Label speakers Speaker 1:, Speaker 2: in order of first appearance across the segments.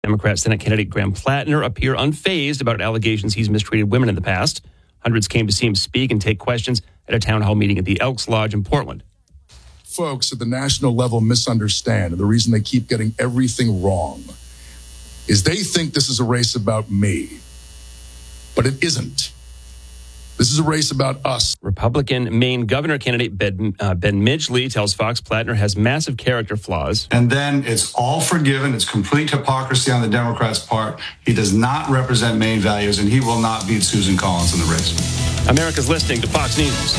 Speaker 1: Democrat Senate candidate Graham Plattner appear unfazed about allegations he's mistreated women in the past. Hundreds came to see him speak and take questions at a town hall meeting at the Elks Lodge in Portland.
Speaker 2: Folks at the national level misunderstand, and the reason they keep getting everything wrong is they think this is a race about me, but it isn't. This is a race about us.
Speaker 1: Republican Maine governor candidate Ben Midgley tells Fox Plattner has massive character flaws.
Speaker 3: And then it's all forgiven. It's complete hypocrisy on the Democrats' part. He does not represent Maine values, and he will not beat Susan Collins in the race.
Speaker 1: America's listening to Fox News.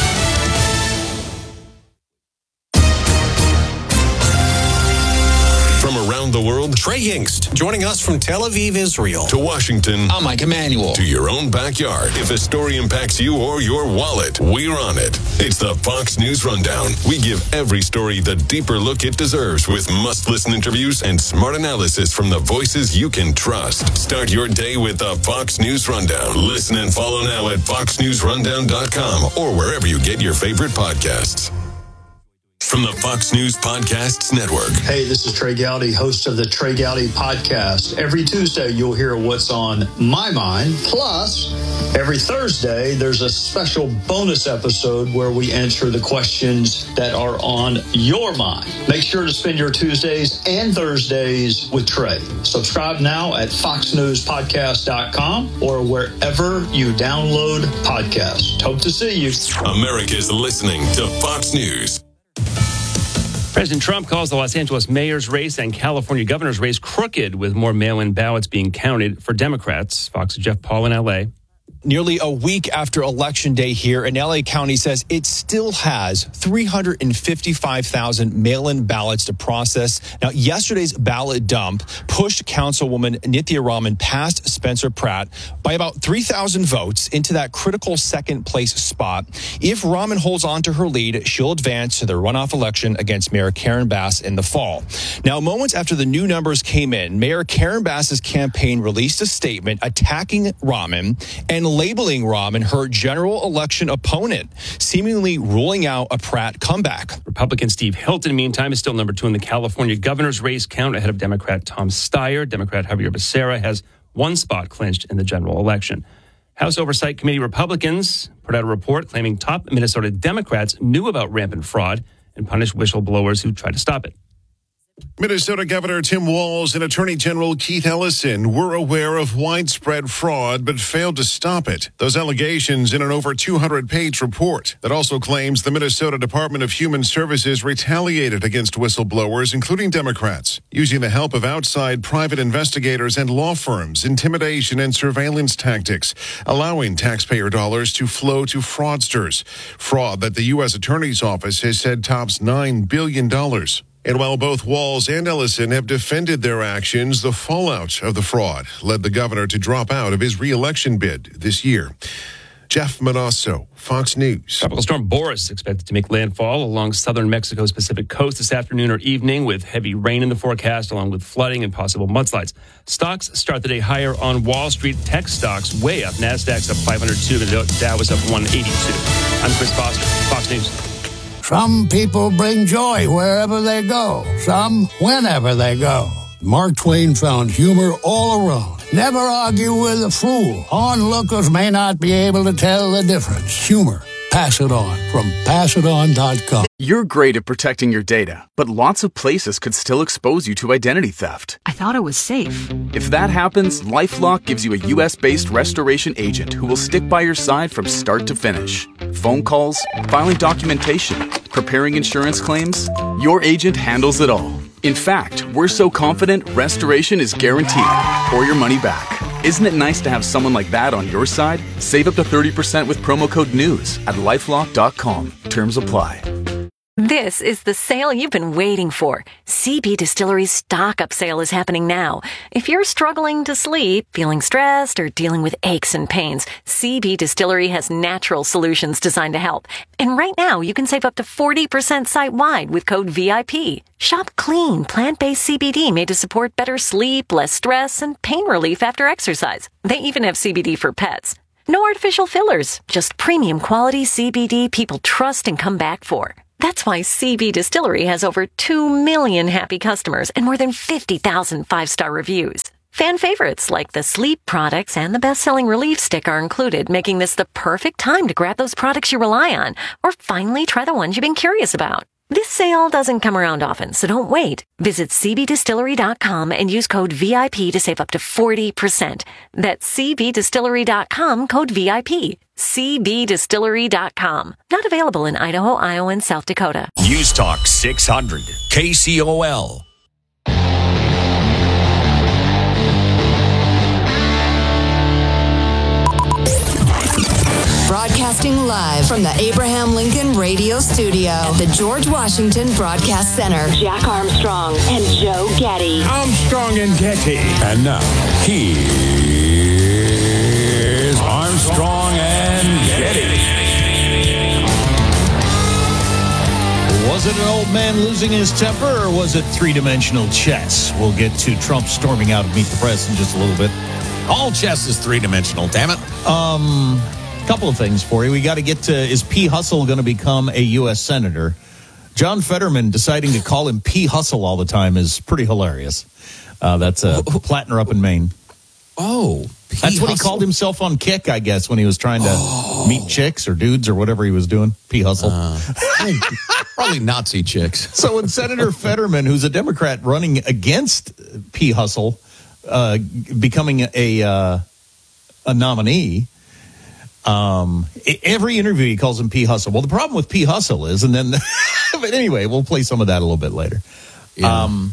Speaker 4: From around the world,
Speaker 5: Trey Yingst, joining us from Tel Aviv, Israel.
Speaker 4: To Washington,
Speaker 5: I'm Mike Emanuel.
Speaker 4: To your own backyard. If a story impacts you or your wallet, we're on it. It's the Fox News Rundown. We give every story the deeper look it deserves with must-listen interviews and smart analysis from the voices you can trust. Start your day with the Fox News Rundown. Listen and follow now at foxnewsrundown.com or wherever you get your favorite podcasts. From the Fox News Podcasts Network.
Speaker 6: Hey, this is Trey Gowdy, host of the Trey Gowdy Podcast. Every Tuesday, you'll hear what's on my mind. Plus, every Thursday, there's a special bonus episode where we answer the questions that are on your mind. Make sure to spend your Tuesdays and Thursdays with Trey. Subscribe now at foxnewspodcast.com or wherever you download podcasts. Hope to see you.
Speaker 4: America's listening to Fox News.
Speaker 1: President Trump calls the Los Angeles mayor's race and California governor's race crooked, with more mail-in ballots being counted for Democrats. Fox's Jeff Paul in L.A.
Speaker 7: Nearly a week after Election Day here, and LA County says it still has 355,000 mail-in ballots to process. Now, yesterday's ballot dump pushed Councilwoman Nithya Raman past Spencer Pratt by about 3,000 votes into that critical second-place spot. If Raman holds on to her lead, she'll advance to the runoff election against Mayor Karen Bass in the fall. Now, moments after the new numbers came in, Mayor Karen Bass's campaign released a statement attacking Raman and labeling Raman her general election opponent, seemingly ruling out a Pratt comeback.
Speaker 1: Republican Steve Hilton, meantime, is still number 2 in the California governor's race count, ahead of Democrat Tom Steyer. Democrat Javier Becerra has one spot clinched in the general election. House Oversight Committee Republicans put out a report claiming top Minnesota Democrats knew about rampant fraud and punished whistleblowers who tried to stop it.
Speaker 8: Minnesota Governor Tim Walz and Attorney General Keith Ellison were aware of widespread fraud but failed to stop it. Those allegations in an over 200-page report that also claims the Minnesota Department of Human Services retaliated against whistleblowers, including Democrats, using the help of outside private investigators and law firms, intimidation and surveillance tactics, allowing taxpayer dollars to flow to fraudsters. Fraud that the U.S. Attorney's Office has said tops $9 billion. And while both Walz and Ellison have defended their actions, the fallout of the fraud led the governor to drop out of his re-election bid this year. Jeff Manasso, Fox News.
Speaker 1: Tropical storm Boris is expected to make landfall along southern Mexico's Pacific coast this afternoon or evening, with heavy rain in the forecast, along with flooding and possible mudslides. Stocks start the day higher on Wall Street. Tech stocks way up. Nasdaq's up 502. The Dow is up 182. I'm Chris Foster, Fox News.
Speaker 9: Some people bring joy wherever they go, some whenever they go. Mark Twain found humor all around. Never argue with a fool. Onlookers may not be able to tell the difference. Humor. Pass it on from passiton.com.
Speaker 10: You're great at protecting your data, but lots of places could still expose you to identity theft.
Speaker 11: I thought it was safe.
Speaker 10: If that happens, LifeLock gives you a U.S.-based restoration agent who will stick by your side from start to finish. Phone calls, filing documentation, preparing insurance claims, your agent handles it all. In fact, we're so confident restoration is guaranteed or your money back. Isn't it nice to have someone like that on your side? Save up to 30% with promo code NEWS at LifeLock.com. Terms apply.
Speaker 12: This is the sale you've been waiting for. CB Distillery's stock-up sale is happening now. If you're struggling to sleep, feeling stressed, or dealing with aches and pains, CB Distillery has natural solutions designed to help. And right now, you can save up to 40% site-wide with code VIP. Shop clean, plant-based CBD made to support better sleep, less stress, and pain relief after exercise. They even have CBD for pets. No artificial fillers, just premium quality CBD people trust and come back for. That's why CB Distillery has over 2 million happy customers and more than 50,000 five-star reviews. Fan favorites like the sleep products and the best-selling Relief Stick are included, making this the perfect time to grab those products you rely on or finally try the ones you've been curious about. This sale doesn't come around often, so don't wait. Visit cbdistillery.com and use code VIP to save up to 40%. That's cbdistillery.com, code VIP. cbdistillery.com. Not available in Idaho, Iowa, and South Dakota.
Speaker 11: News Talk 600, KCOL.
Speaker 13: Broadcasting live from the Abraham Lincoln Radio Studio at the George Washington Broadcast Center. Jack Armstrong and Joe Getty.
Speaker 14: Armstrong and Getty. And now, here's Armstrong and Getty.
Speaker 15: Was it an old man losing his temper, or was it three-dimensional chess? We'll get to Trump storming out of Meet the Press in just a little bit.
Speaker 16: All chess is three-dimensional, damn it.
Speaker 15: Couple of things for you. We got to get to, is P. Hustle going to become a U.S. Senator? John Fetterman deciding to call him P. Hustle all the time is pretty hilarious. That's Plattner up in Maine.
Speaker 16: Oh, P.
Speaker 15: That's what he called himself on Kick, I guess, when he was trying to meet chicks or dudes or whatever he was doing. P. Hustle.
Speaker 16: Probably Nazi chicks.
Speaker 15: So when Senator Fetterman, who's a Democrat running against P. Hustle, becoming a nominee, every interview he calls him P. Hustle. Well, the problem with P. Hustle is, and then, but anyway, we'll play some of that a little bit later. Yeah.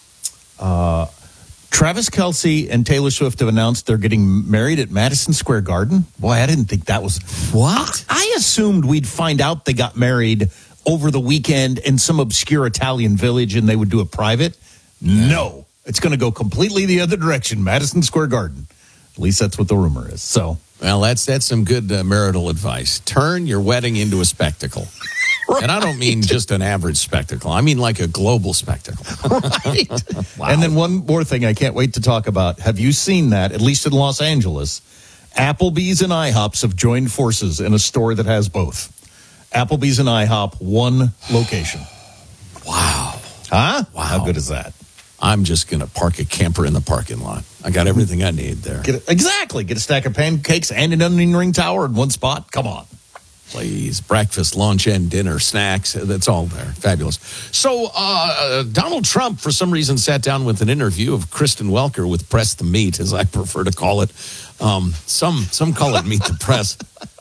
Speaker 15: Travis Kelce and Taylor Swift have announced they're getting married at Madison Square Garden. Boy, I didn't think that was...
Speaker 16: What?
Speaker 15: I assumed we'd find out they got married over the weekend in some obscure Italian village and they would do it private. No. It's going to go completely the other direction, Madison Square Garden. At least that's what the rumor is. So...
Speaker 16: Well, that's some good marital advice. Turn your wedding into a spectacle. Right. And I don't mean just an average spectacle. I mean like a global spectacle.
Speaker 15: Right. Wow. And then one more thing I can't wait to talk about. Have you seen that, at least in Los Angeles? Applebee's and IHOPs have joined forces in a store that has both. Applebee's and IHOP, one location.
Speaker 16: Wow.
Speaker 15: Huh?
Speaker 16: Wow.
Speaker 15: How good is that?
Speaker 16: I'm just going to park a camper in the parking lot. I got everything I need there.
Speaker 15: Exactly. Get a stack of pancakes and an onion ring tower in one spot. Come on.
Speaker 16: Please. Breakfast, lunch, and dinner, snacks. That's all there. Fabulous. So Donald Trump, for some reason, sat down with an interview of Kristen Welker with Press the Meet, as I prefer to call it. Some call it Meet the Press.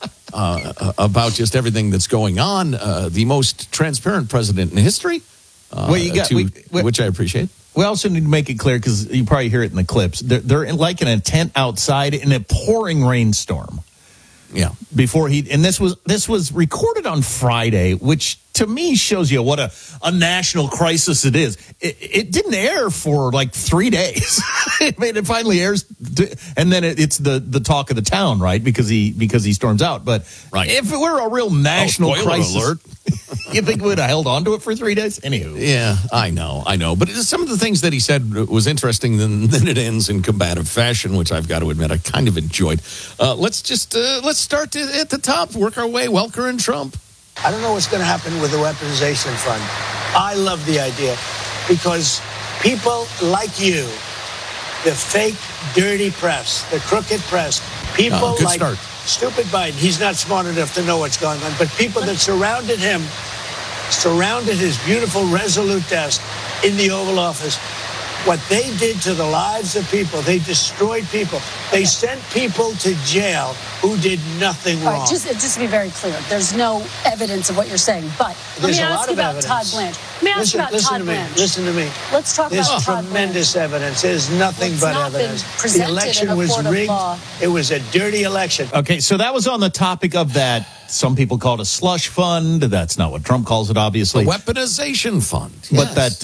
Speaker 16: About just everything that's going on. The most transparent president in history. Which I appreciate.
Speaker 15: We also need to make it clear, because you probably hear it in the clips, they're in like in a tent outside in a pouring rainstorm.
Speaker 16: Yeah.
Speaker 15: And this was recorded on Friday, which to me shows you what a national crisis it is. It didn't air for like 3 days. It finally airs, and then it's the talk of the town, right? Because he storms out. But
Speaker 16: right.
Speaker 15: If it were a real national crisis,
Speaker 16: alert.
Speaker 15: You think we would have held on to it for 3 days? Anywho.
Speaker 16: Yeah, I know. But some of the things that he said was interesting. Then it ends in combative fashion, which I've got to admit I kind of enjoyed. Let's start at the top, work our way. Welker and Trump.
Speaker 17: I don't know what's going to happen with the weaponization fund. I love the idea because people like you, the fake, dirty press, the crooked press, people like stupid Biden, he's not smart enough to know what's going on, but people that surrounded him, surrounded his beautiful, resolute desk in the Oval Office, what they did to the lives of people, they destroyed people. They sent people to jail who did nothing wrong.
Speaker 18: All right, just to be very clear, there's no evidence of what you're saying, but let me ask you about Todd Blanche. Listen to me. Let's talk about Todd Blanche.
Speaker 17: There's tremendous evidence. There's nothing but evidence. The election was rigged. It was a dirty election.
Speaker 15: Okay, so that was on the topic of that. Some people call it a slush fund. That's not what Trump calls it, obviously.
Speaker 16: The weaponization fund.
Speaker 15: But that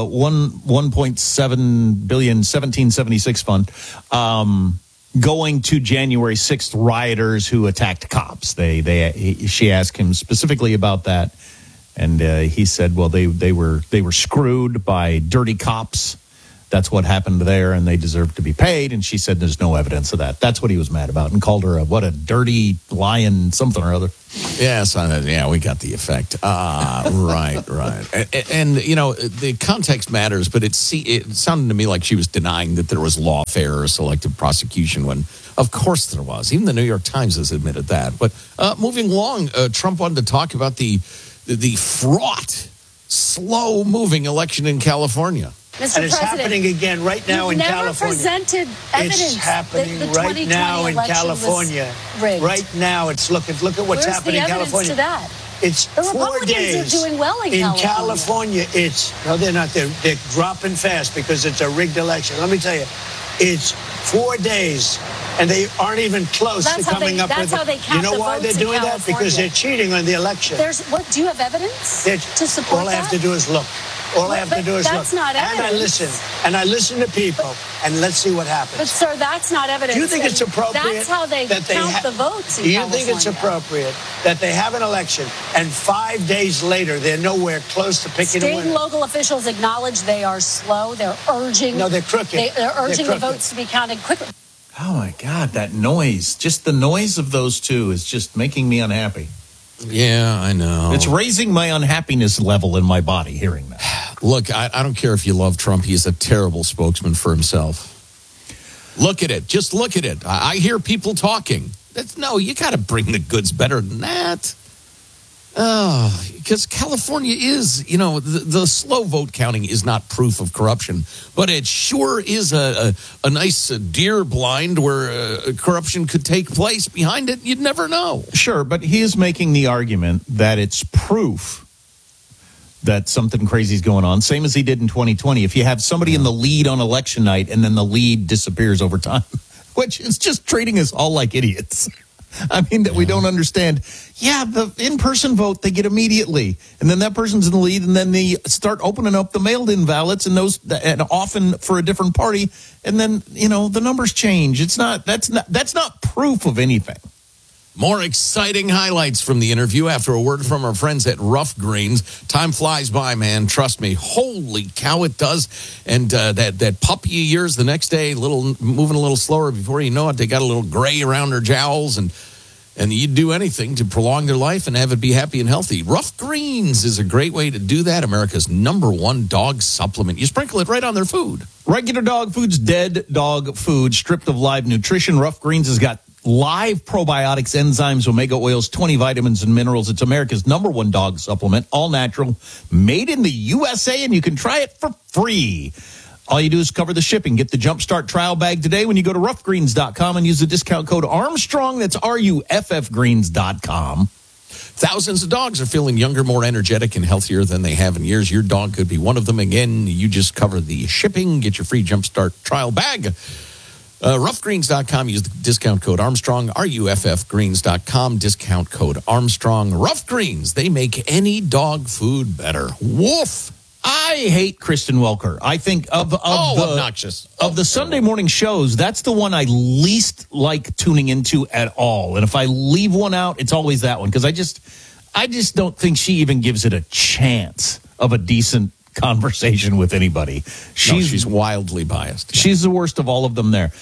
Speaker 15: 1.7 billion, 1776 fund, going to January 6th rioters who attacked cops. She asked him specifically about that, and he said, well, they were screwed by dirty cops that's what happened there, and they deserve to be paid. And she said there's no evidence of that. That's what he was mad about, and called her a dirty lion something or other.
Speaker 16: Yes, we got the effect. Right. And the context matters, but it sounded to me like she was denying that there was lawfare or selective prosecution when, of course, there was. Even the New York Times has admitted that. But moving along, Trump wanted to talk about the fraught, slow-moving election in California.
Speaker 17: And it's happening again right now in California.
Speaker 18: Never presented evidence.
Speaker 17: It's happening right now in California. Right now, it's look at what's happening in California.
Speaker 18: To that?
Speaker 17: It's
Speaker 18: the
Speaker 17: 4
Speaker 18: Republicans
Speaker 17: days.
Speaker 18: are doing well in
Speaker 17: California. No, they're not. They're dropping fast because it's a rigged election. Let me tell you, it's 4 days. And they aren't even close to coming up with it.
Speaker 18: That's how they count the votes.
Speaker 17: You know why they're doing that? Because they're cheating on the election.
Speaker 18: Do you have evidence to support
Speaker 17: all I have to do is look. All I have to do is look.
Speaker 18: That's not evidence.
Speaker 17: And I listen to people, and let's see what happens.
Speaker 18: But, sir, that's not evidence.
Speaker 17: Do you think it's appropriate?
Speaker 18: That's how they count the votes in
Speaker 17: Do you think it's appropriate that they have an election, and 5 days later, they're nowhere close to picking a winner?
Speaker 18: State and local officials acknowledge they are slow. They're urging.
Speaker 17: No, they're crooked.
Speaker 18: They're urging the votes to be counted quickly.
Speaker 15: Oh, my God, that noise. Just the noise of those two is just making me unhappy.
Speaker 16: Yeah, I know.
Speaker 15: It's raising my unhappiness level in my body hearing that.
Speaker 16: Look, I don't care if you love Trump. He's a terrible spokesman for himself. Look at it. Just look at it. I hear people talking. You got to bring the goods better than that. Oh, because California is, the slow vote counting is not proof of corruption, but it sure is a nice deer blind where corruption could take place behind it. You'd never know.
Speaker 15: Sure, but he is making the argument that it's proof that something crazy is going on, same as he did in 2020. If you have somebody in the lead on election night and then the lead disappears over time, which is just treating us all like idiots. I mean, that we don't understand. Yeah, the in-person vote, they get immediately. And then that person's in the lead, and then they start opening up the mailed-in ballots, and often for a different party. And then, the numbers change. That's not proof of anything.
Speaker 16: More exciting highlights from the interview after a word from our friends at Rough Greens. Time flies by, man. Trust me. Holy cow, it does. And that puppy of yours the next day, moving a little slower. Before you know it, they got a little gray around their jowls. And you'd do anything to prolong their life and have it be happy and healthy. Rough Greens is a great way to do that. America's #1 dog supplement. You sprinkle it right on their food.
Speaker 15: Regular dog food's dead dog food, stripped of live nutrition. Rough Greens has got live probiotics, enzymes, omega oils, 20 vitamins and minerals. It's America's #1 dog supplement, all natural, made in the USA, and you can try it for free. All you do is cover the shipping. Get the Jumpstart trial bag today when you go to roughgreens.com and use the discount code Armstrong. That's RUFFgreens.com.
Speaker 16: Thousands of dogs are feeling younger, more energetic, and healthier than they have in years. Your dog could be one of them. Again, you just cover the shipping. Get your free Jumpstart trial bag. Roughgreens.com. Use the discount code Armstrong. RUFFgreens.com. Discount code Armstrong. Rough Greens. They make any dog food better. Woof.
Speaker 15: I hate Kristen Welker. I think
Speaker 16: obnoxious.
Speaker 15: Of the Sunday morning shows, that's the one I least like tuning into at all. And if I leave one out, it's always that one, because I just don't think she even gives it a chance of a decent conversation with anybody.
Speaker 16: She's wildly biased.
Speaker 15: Yeah. She's the worst of all of them there.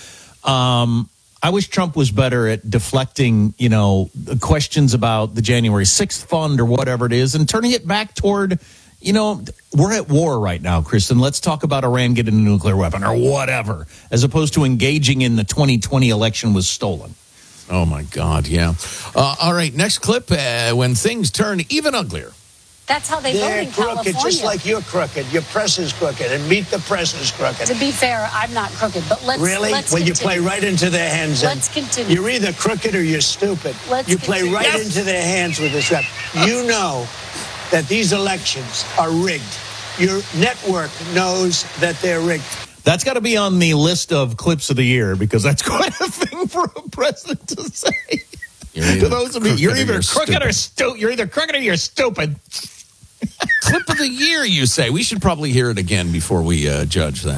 Speaker 15: I wish Trump was better at deflecting, questions about the January 6th fund or whatever it is, and turning it back toward, we're at war right now, Kristen. Let's talk about Iran getting a nuclear weapon or whatever, as opposed to engaging in the 2020 election was stolen.
Speaker 16: Oh, my God, yeah. All right, next clip, when things turn even uglier.
Speaker 18: That's how they vote in California.
Speaker 17: They're crooked, just like you're crooked. Your press is crooked, and Meet the Press is crooked.
Speaker 18: To be fair, I'm not crooked, but let's
Speaker 17: continue. You play right into their hands.
Speaker 18: Let's continue.
Speaker 17: You're either crooked or you're stupid. You play right into their hands with this stuff. You know that these elections are rigged. Your network knows that they're rigged.
Speaker 15: That's got to be on the list of clips of the year, because that's quite a thing for a president to say. To those of you, you're either crooked or stupid. You're either crooked or you're stupid.
Speaker 16: Clip of the year, you say? We should probably hear it again before we judge that.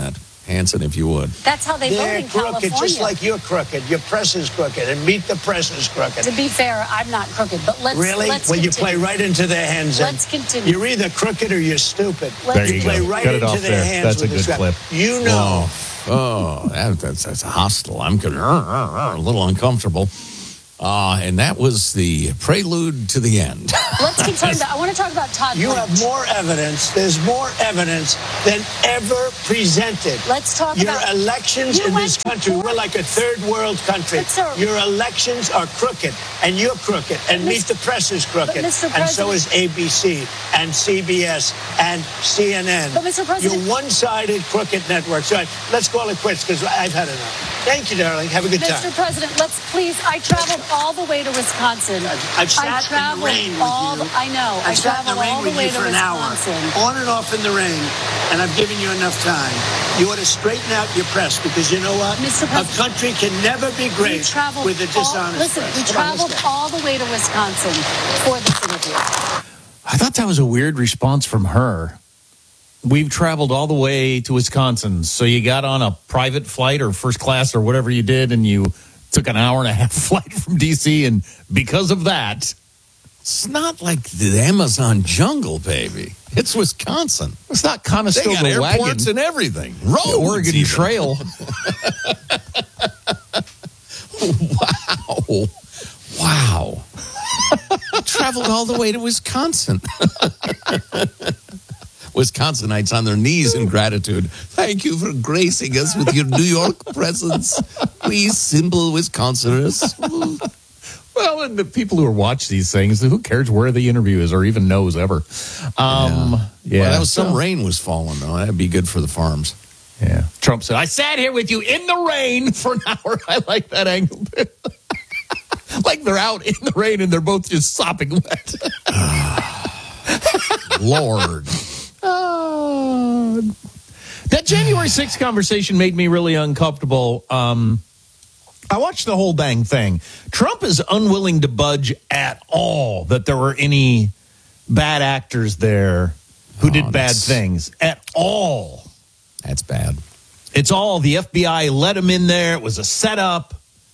Speaker 16: Hanson, if you would.
Speaker 18: That's how they vote
Speaker 17: They're
Speaker 18: in
Speaker 17: crooked,
Speaker 18: California.
Speaker 17: just like you're crooked. Your press is crooked, and Meet the Press is crooked.
Speaker 18: To be fair, I'm not crooked, but let's
Speaker 17: Really?
Speaker 18: Let's
Speaker 17: Well, you
Speaker 18: continue.
Speaker 17: play right into their hands.
Speaker 18: Let's continue.
Speaker 17: You're either crooked or you're stupid.
Speaker 15: There you
Speaker 17: play
Speaker 15: go.
Speaker 17: right
Speaker 15: Cut it
Speaker 17: into
Speaker 15: off
Speaker 17: their
Speaker 15: there.
Speaker 17: hands.
Speaker 15: That's a
Speaker 17: with
Speaker 15: good
Speaker 17: this guy.
Speaker 15: clip.
Speaker 17: You know.
Speaker 16: That's hostile. I'm a little uncomfortable. And that was the prelude to the end.
Speaker 18: Let's continue. I want to talk about Todd
Speaker 17: You
Speaker 18: Blanche.
Speaker 17: have more evidence. There's more evidence than ever presented.
Speaker 18: Let's talk
Speaker 17: Your
Speaker 18: about
Speaker 17: elections in this country. We're like a third world country. Your elections are crooked, and you're crooked, and Meet the Press is crooked, and so is ABC and CBS and CNN.
Speaker 18: But Mr. President,
Speaker 17: you're one-sided crooked networks. All right, let's call it quits because I've had enough. Thank you, darling. Have a good time.
Speaker 18: Mr. President, let's please. I traveled all the way to Wisconsin.
Speaker 17: I've sat in the rain with you.
Speaker 18: I know. I
Speaker 17: I've sat in
Speaker 18: traveled
Speaker 17: the rain
Speaker 18: all the
Speaker 17: with
Speaker 18: way
Speaker 17: you
Speaker 18: to
Speaker 17: for an hour,
Speaker 18: Wisconsin.
Speaker 17: on and off in the rain, and I've given you enough time. You ought to straighten out your press because you know what?
Speaker 18: Mr. President,
Speaker 17: a country can never be great with a dishonest
Speaker 18: Listen,
Speaker 17: press.
Speaker 18: we traveled all the way to Wisconsin for this interview.
Speaker 15: I thought that was a weird response from her. We've traveled all the way to Wisconsin. So you got on a private flight or first class or whatever you did, and you took an hour and a half flight from D.C., and because of that...
Speaker 16: It's not like the Amazon jungle, baby. It's Wisconsin.
Speaker 15: It's not Conestoga
Speaker 16: They got airports
Speaker 15: wagon.
Speaker 16: and everything. Roads
Speaker 15: The Oregon
Speaker 16: even.
Speaker 15: Trail.
Speaker 16: Wow. Traveled all the way to Wisconsin. Wisconsinites on their knees in gratitude. Thank you for gracing us with your New York presence. We simple Wisconsiners.
Speaker 15: Well, and the people who watch these things, who cares where the interview is or even knows ever?
Speaker 16: Well, that was some rain was falling, though. That'd be good for the farms.
Speaker 15: Yeah. Trump said, I sat here with you in the rain for an hour. I like that angle. Like they're out in the rain and they're both just sopping wet.
Speaker 16: Lord.
Speaker 15: That January 6th conversation made me really uncomfortable. I watched the whole dang thing. Trump is unwilling to budge at all that there were any bad actors there who did bad things. At all.
Speaker 16: That's bad.
Speaker 15: It's all the FBI let him in there. It was a setup.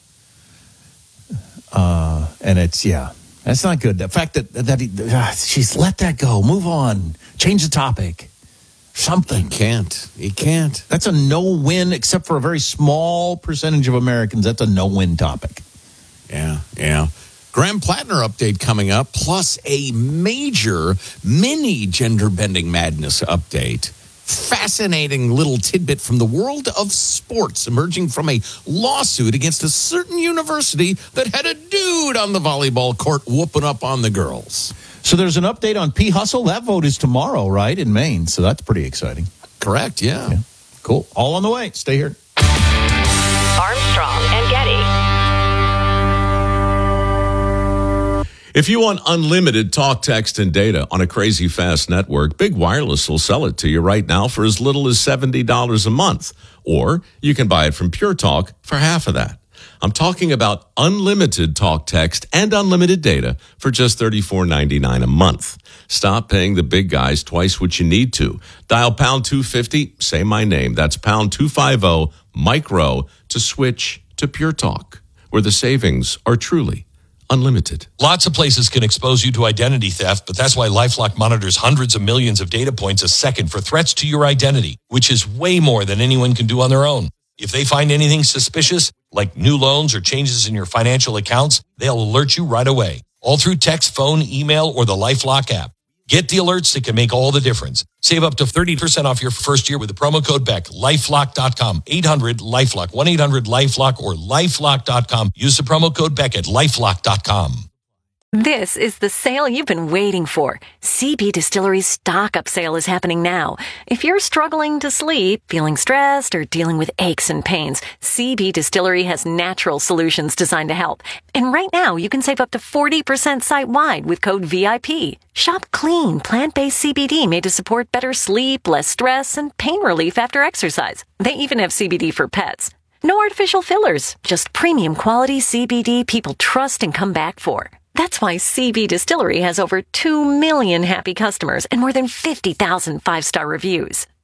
Speaker 15: And it's, that's not good. The fact that she's let that go. Move on. Change the topic. Something.
Speaker 16: He can't.
Speaker 15: That's a no-win, except for a very small percentage of Americans. That's a no-win topic.
Speaker 16: Yeah. Graham Plattner update coming up, plus a major mini gender-bending madness update. Fascinating little tidbit from the world of sports emerging from a lawsuit against a certain university that had a dude on the volleyball court whooping up on the girls.
Speaker 15: So there's an update on P. Hustle. That vote is tomorrow, right, in Maine. So that's pretty exciting.
Speaker 16: Correct, yeah.
Speaker 15: Cool. All on the way. Stay here.
Speaker 13: Armstrong and Getty.
Speaker 19: If you want unlimited talk, text, and data on a crazy fast network, Big Wireless will sell it to you right now for as little as $70 a month. Or you can buy it from Pure Talk for half of that. I'm talking about unlimited talk, text, and unlimited data for just $34.99 a month. Stop paying the big guys twice what you need to. Dial pound 250, say my name. That's pound 250 micro to switch to Pure Talk, where the savings are truly unlimited.
Speaker 11: Lots of places can expose you to identity theft, but that's why LifeLock monitors hundreds of millions of data points a second for threats to your identity, which is way more than anyone can do on their own. If they find anything suspicious, like new loans or changes in your financial accounts, they'll alert you right away, all through text, phone, email, or the LifeLock app. Get the alerts that can make all the difference. Save up to 30% off your first year with the promo code BECK. LifeLock.com. 800-LifeLock. 1-800-LifeLock or LifeLock.com. Use the promo code BECK at LifeLock.com.
Speaker 12: This is the sale you've been waiting for. CB Distillery's stock-up sale is happening now. If you're struggling to sleep, feeling stressed, or dealing with aches and pains, CB Distillery has natural solutions designed to help. And right now, you can save up to 40% site-wide with code VIP. Shop clean, plant-based CBD made to support better sleep, less stress, and pain relief after exercise. They even have CBD for pets. No artificial fillers, just premium quality CBD people trust and come back for. That's why CB Distillery has over 2 million happy customers and more than 50,000 five-star reviews.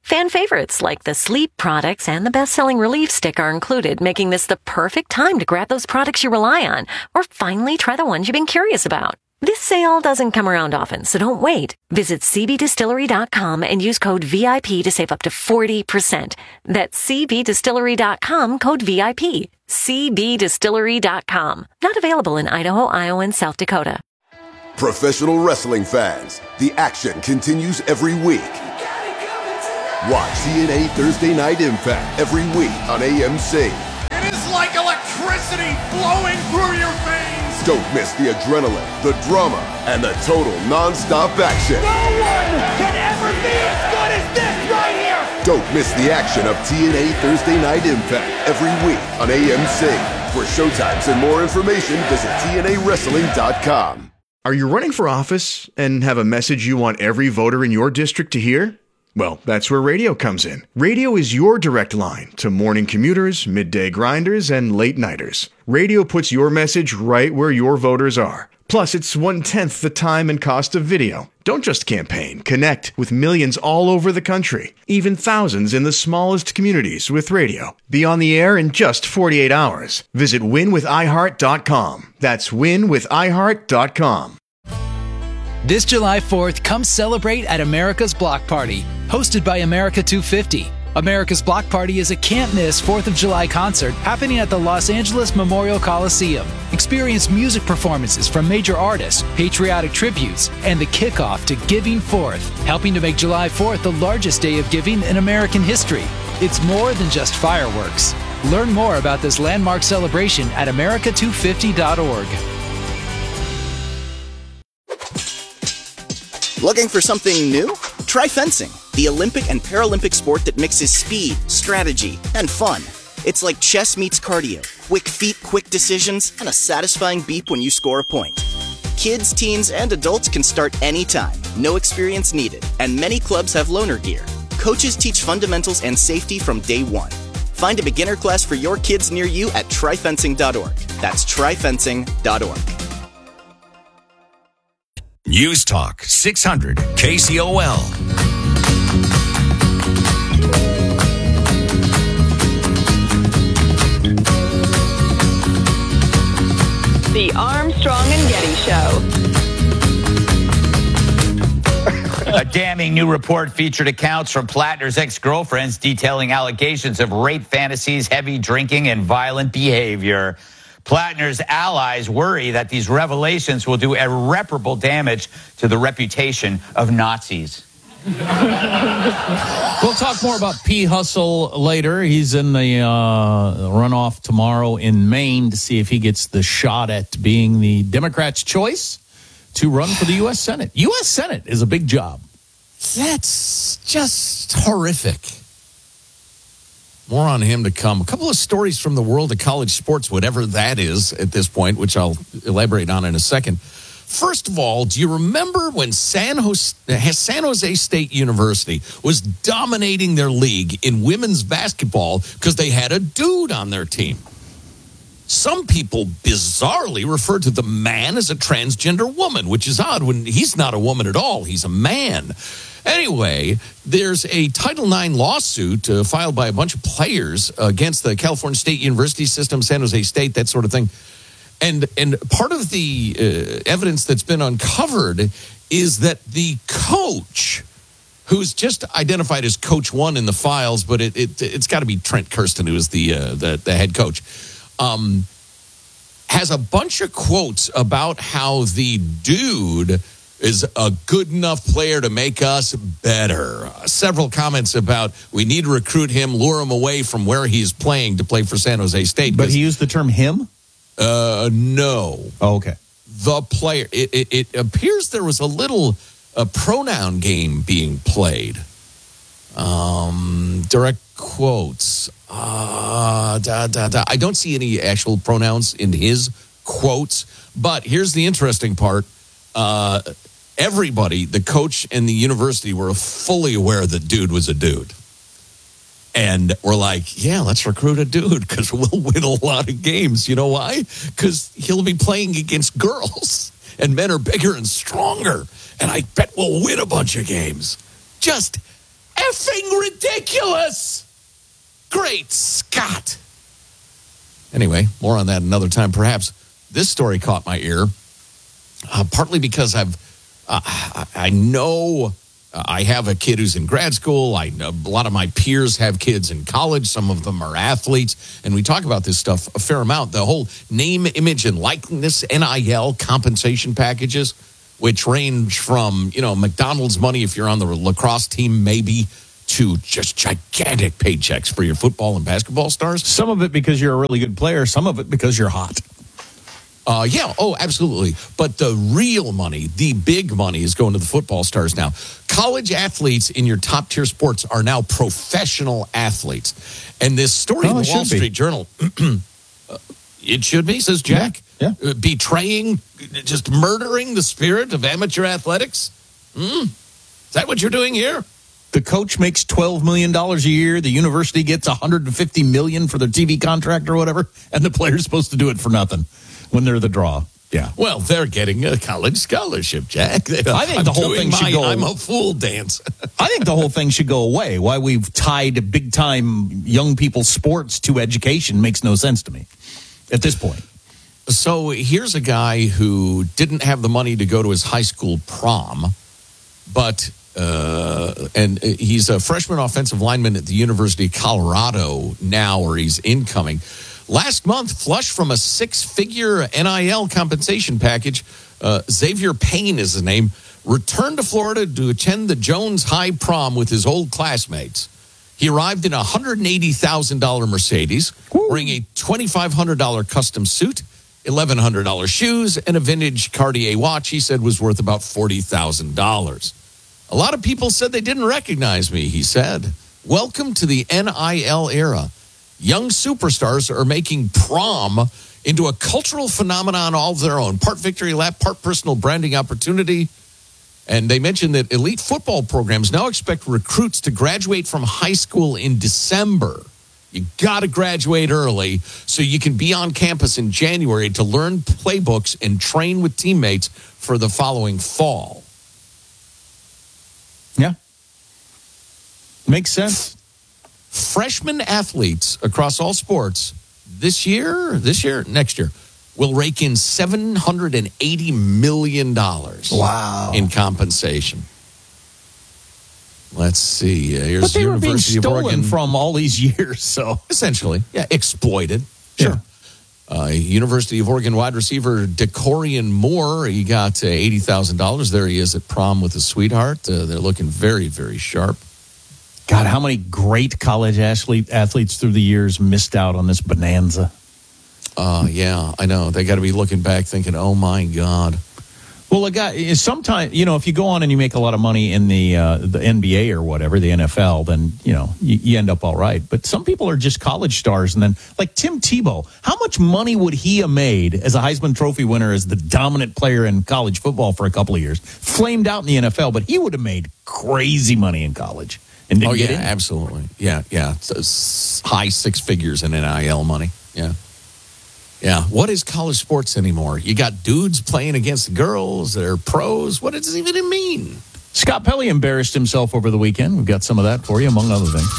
Speaker 12: Fan favorites like the sleep products and the best-selling Relief Stick are included, making this the perfect time to grab those products you rely on, or finally try the ones you've been curious about. This sale doesn't come around often, so don't wait. Visit cbdistillery.com and use code VIP to save up to 40%. That's cbdistillery.com, code VIP. cbdistillery.com. Not available in Idaho, Iowa, and South Dakota.
Speaker 20: Professional wrestling fans, the action continues every week. Watch TNA Thursday Night Impact every week on AMC.
Speaker 21: It is like electricity flowing through your veins.
Speaker 20: Don't miss the adrenaline, the drama, and the total non-stop action.
Speaker 21: No one can ever be as good as this right here.
Speaker 20: Don't miss the action of TNA Thursday Night Impact every week on AMC. For showtimes and more information, visit TNAWrestling.com.
Speaker 22: Are you running for office and have a message you want every voter in your district to hear? Well, that's where radio comes in. Radio is your direct line to morning commuters, midday grinders, and late nighters. Radio puts your message right where your voters are. Plus, it's 1/10 the time and cost of video. Don't just campaign. Connect with millions all over the country, even thousands in the smallest communities with radio. Be on the air in just 48 hours. Visit winwithiheart.com. That's winwithiheart.com.
Speaker 23: This July 4th, come celebrate at America's Block Party, hosted by America 250. America's Block Party is a can't-miss 4th of July concert happening at the Los Angeles Memorial Coliseum. Experience music performances from major artists, patriotic tributes, and the kickoff to Giving Forth, helping to make July 4th the largest day of giving in American history. It's more than just fireworks. Learn more about this landmark celebration at america250.org.
Speaker 24: Looking for something new? Try fencing, the Olympic and Paralympic sport that mixes speed, strategy, and fun. It's like chess meets cardio, quick feet, quick decisions, and a satisfying beep when you score a point. Kids, teens, and adults can start anytime, no experience needed, and many clubs have loaner gear. Coaches teach fundamentals and safety from day one. Find a beginner class for your kids near you at tryfencing.org. That's tryfencing.org.
Speaker 25: News Talk 600 KCOL.
Speaker 26: The Armstrong and Getty Show.
Speaker 27: A damning new report featured accounts from Plattner's ex-girlfriends detailing allegations of rape fantasies, heavy drinking, and violent behavior. Plattner's allies worry that these revelations will do irreparable damage to the reputation of Nazis.
Speaker 15: We'll talk more about P. Hustle later. He's in the runoff tomorrow in Maine to see if he gets the shot at being the Democrats' choice to run for the U.S. Senate. U.S. Senate is a big job.
Speaker 16: That's just horrific. More on him to come. A couple of stories from the world of college sports, whatever that is at this point, which I'll elaborate on in a second. First of all, do you remember when San Jose State University was dominating their league in women's basketball because they had a dude on their team? Some people bizarrely refer to the man as a transgender woman, which is odd when he's not a woman at all. He's a man. Anyway, there's a Title IX lawsuit filed by a bunch of players against the California State University system, San Jose State, that sort of thing. And part of the evidence that's been uncovered is that the coach, who's just identified as Coach 1 in the files, but it's got to be Trent Kirsten, who is the head coach, has a bunch of quotes about how the dude is a good enough player to make us better. Several comments about we need to recruit him, lure him away from where he's playing to play for San Jose State.
Speaker 15: But he used the term him?
Speaker 16: No.
Speaker 15: Oh, okay.
Speaker 16: The player. It appears there was a little pronoun game being played. Direct quotes. I don't see any actual pronouns in his quotes. But here's the interesting part. Everybody, the coach and the university, were fully aware that dude was a dude. And we're like, yeah, let's recruit a dude because we'll win a lot of games. You know why? Because he'll be playing against girls and men are bigger and stronger. And I bet we'll win a bunch of games. Just effing ridiculous. Great Scott. Anyway, more on that another time, perhaps. This story caught my ear, partly because I know I have a kid who's in grad school. I know a lot of my peers have kids in college. Some of them are athletes. And we talk about this stuff a fair amount. The whole name, image, and likeness, NIL compensation packages, which range from, McDonald's money if you're on the lacrosse team, maybe, to just gigantic paychecks for your football and basketball stars.
Speaker 15: Some of it because you're a really good player. Some of it because you're hot.
Speaker 16: Absolutely. But the real money, the big money, is going to the football stars now. College athletes in your top tier sports are now professional athletes. And this story in the Wall Street Journal, it should be, says Jack.
Speaker 15: Yeah.
Speaker 16: Betraying, just murdering the spirit of amateur athletics? Is that what you're doing here?
Speaker 15: The coach makes $12 million a year. The university gets $150 million for their TV contract or whatever. And the player's supposed to do it for nothing when they're the draw. Yeah.
Speaker 16: Well, they're getting a college scholarship, Jack.
Speaker 15: I think the whole thing should go.
Speaker 16: I'm a fool dance.
Speaker 15: I think the whole thing should go away. Why we've tied big time young people's sports to education makes no sense to me at this point.
Speaker 16: So here's a guy who didn't have the money to go to his high school prom, but and he's a freshman offensive lineman at the University of Colorado now, or he's incoming. Last month, flush from a 6-figure NIL compensation package, Xavier Payne is his name, returned to Florida to attend the Jones High prom with his old classmates. He arrived in a $180,000 Mercedes, wearing a $2,500 custom suit, $1,100 shoes, and a vintage Cartier watch he said was worth about $40,000. A lot of people said they didn't recognize me, he said. Welcome to the NIL era. Young superstars are making prom into a cultural phenomenon all of their own. Part victory lap, part personal branding opportunity. And they mentioned that elite football programs now expect recruits to graduate from high school in December. You got to graduate early so you can be on campus in January to learn playbooks and train with teammates for the following fall.
Speaker 15: Yeah. Makes sense.
Speaker 16: Freshman athletes across all sports next year, will rake in $780 million in compensation. Let's see. Here's
Speaker 15: but they
Speaker 16: the
Speaker 15: were
Speaker 16: University
Speaker 15: being
Speaker 16: of Oregon
Speaker 15: from all these years, so
Speaker 16: essentially, exploited. Sure. University of Oregon wide receiver Decorian Moore, he got $80,000. There he is at prom with his sweetheart. They're looking very, very sharp.
Speaker 15: God, how many great college athletes through the years missed out on this bonanza?
Speaker 16: Yeah, I know. They got to be looking back thinking, oh, my God.
Speaker 15: Well, a guy, sometimes, if you go on and you make a lot of money in the NBA or whatever, the NFL, then, you end up all right. But some people are just college stars. And then, like Tim Tebow, how much money would he have made as a Heisman Trophy winner, as the dominant player in college football for a couple of years? Flamed out in the NFL, but he would have made crazy money in college. And didn't get in.
Speaker 16: Absolutely. Yeah. It's high 6 figures in NIL money. Yeah. What is college sports anymore? You got dudes playing against girls. They're pros. What does it even mean?
Speaker 15: Scott Pelley embarrassed himself over the weekend. We've got some of that for you, among other things.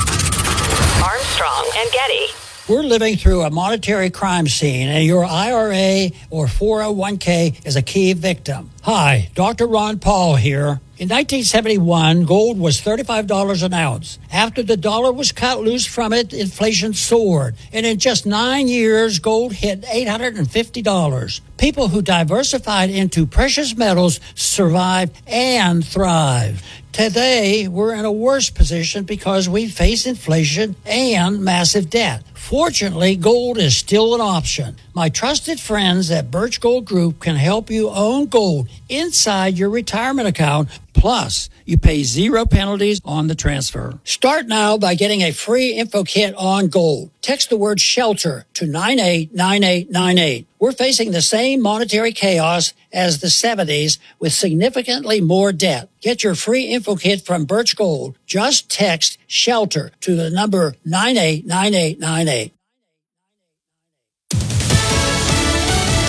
Speaker 26: Armstrong and Getty.
Speaker 17: We're living through a monetary crime scene, and your IRA or 401k is a key victim. Hi, Dr. Ron Paul here. In 1971, gold was $35 an ounce. After the dollar was cut loose from it, inflation soared. And in just 9 years, gold hit $850. People who diversified into precious metals survived and thrived. Today, we're in a worse position because we face inflation and massive debt. Fortunately, gold is still an option. My trusted friends at Birch Gold Group can help you own gold inside your retirement account. Plus, you pay 0 penalties on the transfer. Start now by getting a free info kit on gold. Text the word SHELTER to 989898. We're facing the same monetary chaos as the 70s with significantly more debt. Get your free info kit from Birch Gold. Just text SHELTER to the number 989898.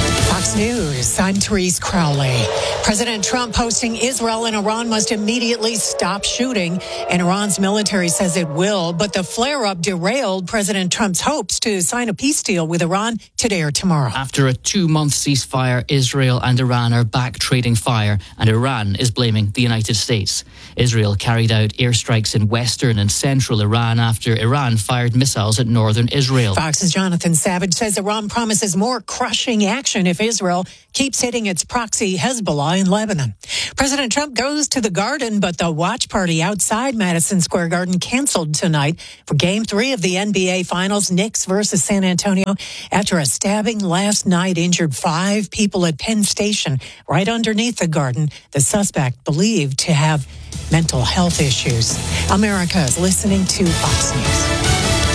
Speaker 2: Fox News, I'm Therese Crowley. President Trump hosting Israel and Iran must immediately stop shooting, and Iran's military says it will, but the flare-up derailed President Trump's hopes to sign a peace deal with Iran today or tomorrow.
Speaker 3: After a 2-month ceasefire, Israel and Iran are back trading fire, and Iran is blaming the United States. Israel carried out airstrikes in western and central Iran after Iran fired missiles at northern Israel.
Speaker 2: Fox's Jonathan Savage says Iran promises more crushing action if Israel keeps hitting its proxy Hezbollah in Lebanon. President Trump goes to the Garden, but the watch party outside Madison Square Garden canceled tonight for Game 3 of the NBA Finals, Knicks versus San Antonio. After a stabbing last night injured 5 people at Penn Station right underneath the Garden, the suspect believed to have mental health issues. America is listening to Fox News.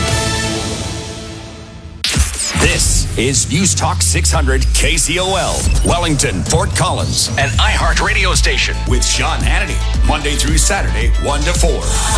Speaker 25: This is News Talk 600 KCOL, Wellington, Fort Collins, an iHeart radio station with Sean Hannity, Monday through Saturday, 1 to 4.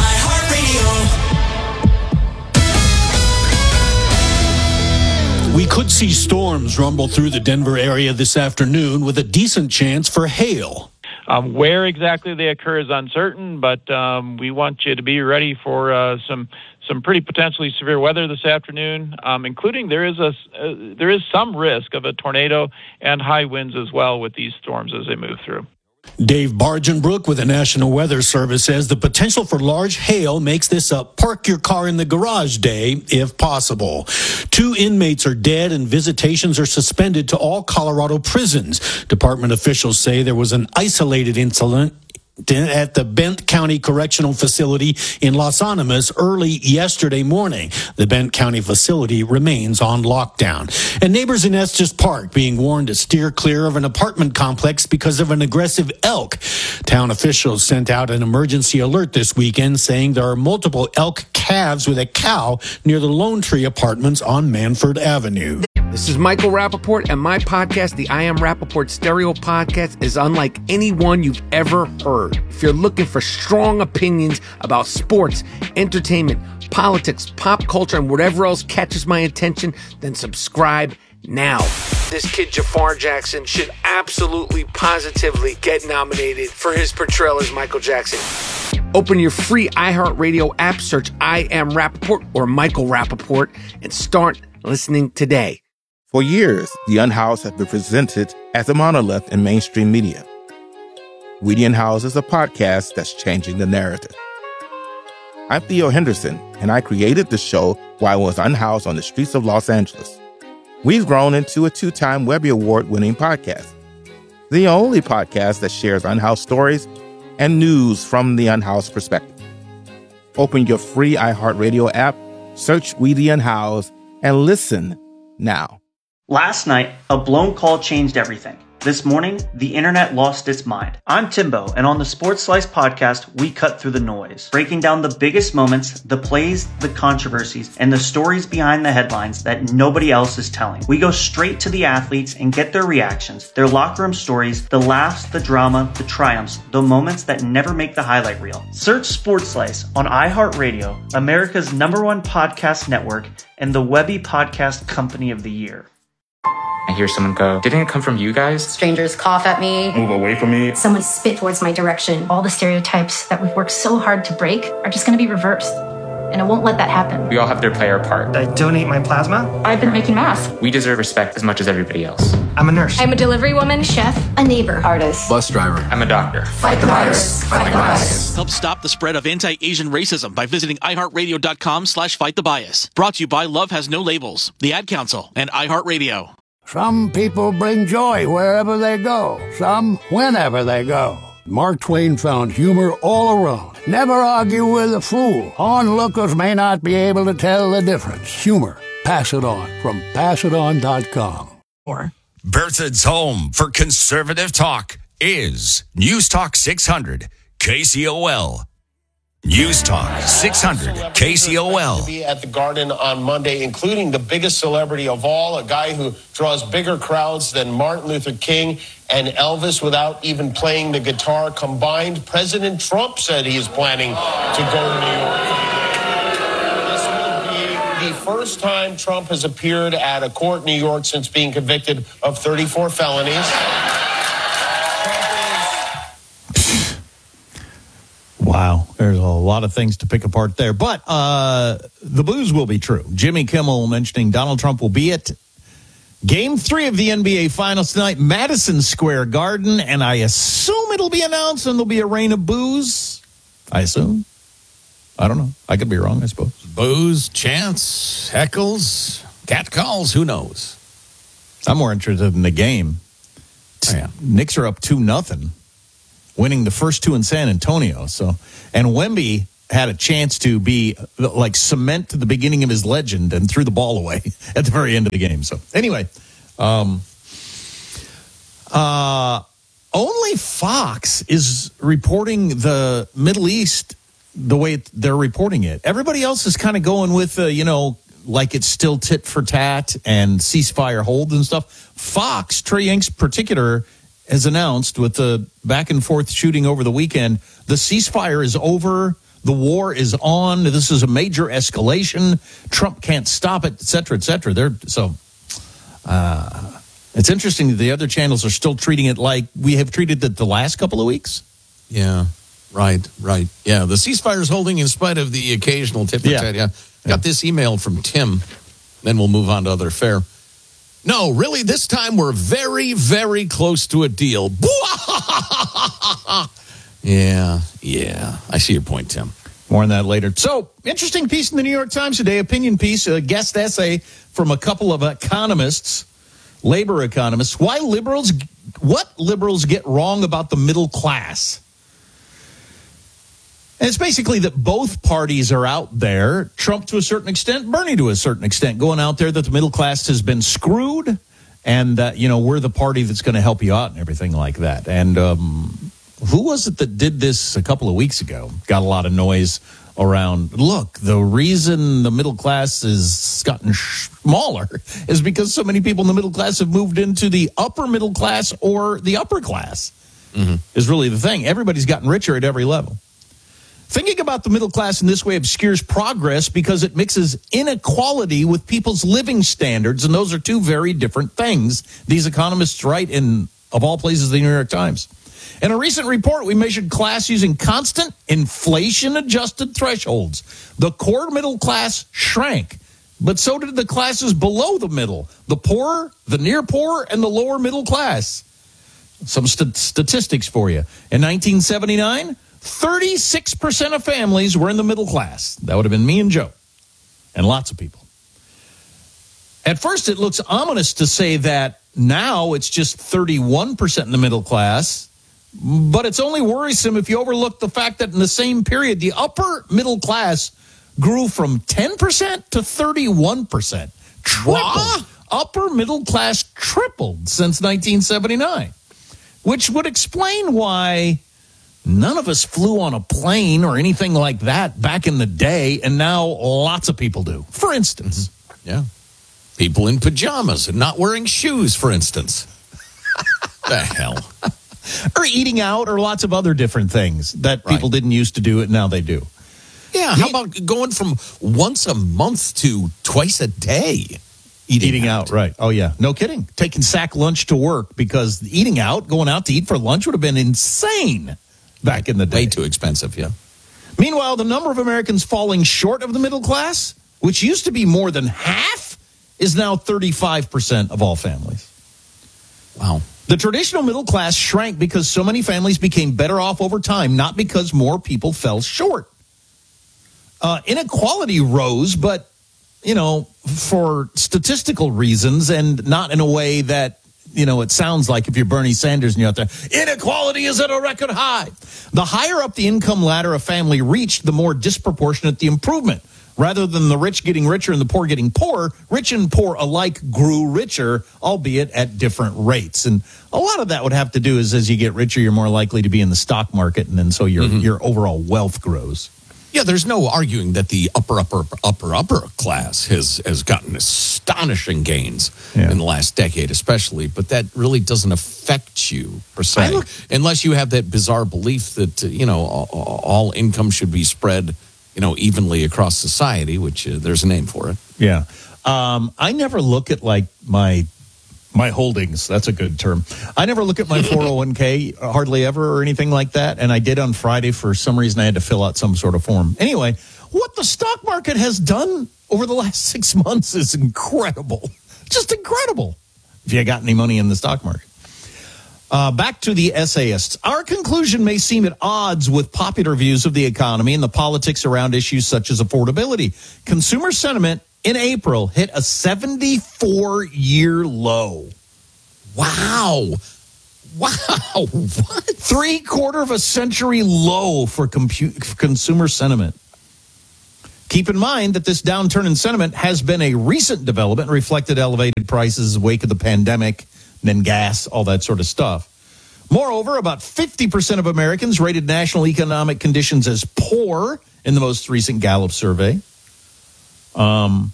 Speaker 4: We could see storms rumble through the Denver area this afternoon with a decent chance for hail.
Speaker 5: Where exactly they occur is uncertain, but we want you to be ready for some pretty potentially severe weather this afternoon, including there is some risk of a tornado and high winds as well with these storms as they move through.
Speaker 4: Dave Bargenbrook with the National Weather Service says the potential for large hail makes this a park your car in the garage day, if possible. 2 inmates are dead and visitations are suspended to all Colorado prisons. Department officials say there was an isolated incident at the Bent County Correctional Facility in Los Animas early yesterday morning. The Bent County facility remains on lockdown. And neighbors in Estes Park being warned to steer clear of an apartment complex because of an aggressive elk. Town officials sent out an emergency alert this weekend saying there are multiple elk calves with a cow near the Lone Tree Apartments on Manford Avenue.
Speaker 6: This is Michael Rappaport, and my podcast, the I Am Rappaport Stereo Podcast, is unlike any one you've ever heard. If you're looking for strong opinions about sports, entertainment, politics, pop culture, and whatever else catches my attention, then subscribe now. This kid Jafar Jackson should absolutely, positively get nominated for his portrayal as Michael Jackson. Open your free iHeartRadio app, search I Am Rappaport or Michael Rappaport, and start listening today.
Speaker 7: For years, The Unhoused has been presented as a monolith in mainstream media. We The Unhoused is a podcast that's changing the narrative. I'm Theo Henderson, and I created the show while I was unhoused on the streets of Los Angeles. We've grown into a 2-time Webby Award-winning podcast, the only podcast that shares unhoused stories and news from the unhoused perspective. Open your free iHeartRadio app, search We The Unhoused, and listen now.
Speaker 8: Last night, a blown call changed everything. This morning, the internet lost its mind. I'm Timbo, and on the Sports Slice podcast, we cut through the noise, breaking down the biggest moments, the plays, the controversies, and the stories behind the headlines that nobody else is telling. We go straight to the athletes and get their reactions, their locker room stories, the laughs, the drama, the triumphs, the moments that never make the highlight reel. Search Sports Slice on iHeartRadio, America's #1 podcast network, and the Webby Podcast Company of the Year.
Speaker 28: I hear someone go, "Didn't it come from you guys?"
Speaker 29: Strangers cough at me.
Speaker 28: Move away from me.
Speaker 29: Someone spit towards my direction. All the stereotypes that we've worked so hard to break are just going to be reversed. And I won't let that happen.
Speaker 28: We all have to play our part.
Speaker 29: I donate my plasma. I've been making masks.
Speaker 28: We deserve respect as much as everybody else.
Speaker 29: I'm a nurse. I'm a delivery woman, chef, a neighbor, artist,
Speaker 28: Bus driver. I'm a doctor.
Speaker 29: Fight the virus. Fight the bias.
Speaker 30: Help stop the spread of anti-Asian racism by visiting iHeartRadio.com/fightthebias. Brought to you by Love Has No Labels, the Ad Council, and iHeartRadio.
Speaker 9: Some people bring joy wherever they go, some whenever they go. Mark Twain found humor all around. Never argue with a fool. Onlookers may not be able to tell the difference. Humor. Pass it on from passiton.com.
Speaker 25: Berthoud's home for conservative talk is News Talk 600 KCOL. News Talk 600 KCOL.
Speaker 31: To be at the Garden on Monday, including the biggest celebrity of all, a guy who draws bigger crowds than Martin Luther King and Elvis without even playing the guitar combined. President Trump said he is planning to go to New York. This will be the first time Trump has appeared at a court in New York since being convicted of 34 felonies.
Speaker 15: Wow, there's a lot of things to pick apart there. But the booze will be true. Jimmy Kimmel mentioning Donald Trump will be at Game 3 of the NBA Finals tonight, Madison Square Garden, and I assume it'll be announced and there'll be a rain of booze. I assume. I don't know. I could be wrong, I suppose.
Speaker 16: Booze, chants, heckles, catcalls, who knows?
Speaker 15: I'm more interested in the game.
Speaker 16: Oh, yeah.
Speaker 15: Knicks are up 2-0, winning the first two in San Antonio. And Wemby had a chance to be like cement to the beginning of his legend and threw the ball away at the very end of the game. So anyway, only Fox is reporting the Middle East the way they're reporting it. Everybody else is kind of going with, like it's still tit for tat and ceasefire hold and stuff. Fox, Trey Yanks in particular, has announced with the back and forth shooting over the weekend, the ceasefire is over. The war is on. This is a major escalation. Trump can't stop it, et cetera, et cetera. It's interesting that the other channels are still treating it like we have treated it the last couple of weeks.
Speaker 16: Yeah, right. Yeah, the ceasefire is holding in spite of the occasional tit for tat. Yeah. Got this email from Tim. Then we'll move on to other fare. No, really, this time we're very, very close to a deal. Yeah. I see your point, Tim.
Speaker 15: More on that later. So, interesting piece in the New York Times today, opinion piece, a guest essay from a couple of economists, labor economists. What liberals get wrong about the middle class? And it's basically that both parties are out there, Trump to a certain extent, Bernie to a certain extent, going out there that the middle class has been screwed and that, we're the party that's going to help you out and everything like that. And who was it that did this a couple of weeks ago? Got a lot of noise around, look, the reason the middle class has gotten smaller is because so many people in the middle class have moved into the upper middle class or the upper class, is really the thing. Everybody's gotten richer at every level. Thinking about the middle class in this way obscures progress because it mixes inequality with people's living standards, and those are two very different things. These economists write in, of all places, the New York Times. In a recent report, we measured class using constant inflation-adjusted thresholds. The core middle class shrank, but so did the classes below the middle, the poor, the near poor, and the lower middle class. Some statistics for you. In 1979, 36% of families were in the middle class. That would have been me and Joe, and lots of people. At first, it looks ominous to say that now it's just 31% in the middle class, but it's only worrisome if you overlook the fact that in the same period, the upper middle class grew from 10% to 31%. Tripled. Upper middle class tripled since 1979, which would explain why none of us flew on a plane or anything like that back in the day, and now lots of people do. For instance.
Speaker 16: Yeah. People in pajamas and not wearing shoes, for instance. The hell?
Speaker 15: Or eating out or lots of other different things that people didn't used to do and now they do.
Speaker 16: Yeah, how about going from once a month to twice a day? Eating out,
Speaker 15: right. Oh, yeah. No kidding. Taking sack lunch to work because eating out, going out to eat for lunch would have been insane back in the day.
Speaker 16: Way too expensive, yeah.
Speaker 15: Meanwhile, the number of Americans falling short of the middle class, which used to be more than half, is now 35% of all families.
Speaker 16: Wow.
Speaker 15: The traditional middle class shrank because so many families became better off over time, not because more people fell short. Inequality rose, but, for statistical reasons and not in a way that, it sounds like if you're Bernie Sanders and you're out there, inequality is at a record high. The higher up the income ladder a family reached, the more disproportionate the improvement. Rather than the rich getting richer and the poor getting poorer, rich and poor alike grew richer, albeit at different rates. And a lot of that would have to do is as you get richer, you're more likely to be in the stock market, and then so your overall wealth grows.
Speaker 16: Yeah, there's no arguing that the upper class has gotten astonishing gains in the last decade, especially. But that really doesn't affect you per se, unless you have that bizarre belief that all income should be spread evenly across society, which there's a name for it.
Speaker 15: Yeah. I never look at like my holdings. That's a good term. I never look at my 401k hardly ever or anything like that. And I did on Friday. For some reason, I had to fill out some sort of form. Anyway, what the stock market has done over the last 6 months is incredible. Just incredible. If you got any money in the stock market. Back to the essayists. Our conclusion may seem at odds with popular views of the economy and the politics around issues such as affordability. Consumer sentiment in April hit a 74-year low. Wow. What? 750 low for consumer sentiment. Keep in mind that this downturn in sentiment has been a recent development, reflected elevated prices in the wake of the pandemic, then gas, all that sort of stuff. Moreover, about 50% of Americans rated national economic conditions as poor in the most recent Gallup survey. I'll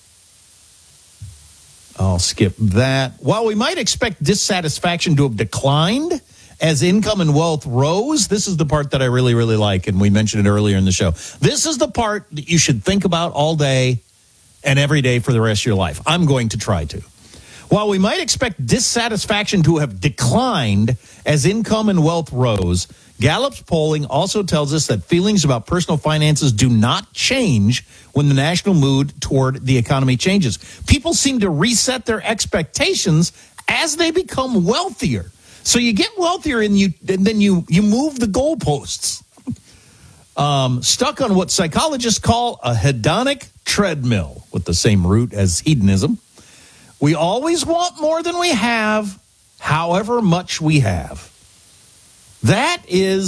Speaker 15: skip that. While we might expect dissatisfaction to have declined as income and wealth rose, this is the part that I really, really like, and we mentioned it earlier in the show. This is the part that you should think about all day and every day for the rest of your life. I'm going to try to. While we might expect dissatisfaction to have declined as income and wealth rose, Gallup's polling also tells us that feelings about personal finances do not change when the national mood toward the economy changes. People seem to reset their expectations as they become wealthier. So you get wealthier and then you move the goalposts. Stuck on what psychologists call a hedonic treadmill, with the same root as hedonism. We always want more than we have, however much we have. That